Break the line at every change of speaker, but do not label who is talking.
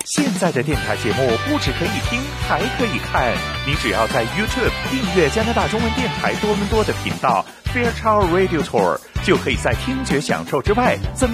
现在的电台节目不只可以听，还可以看。你只要在 YouTube 订阅加拿大中文电台多伦多的频道 Fairchild Radio Tour， 就可以在听觉享受之外增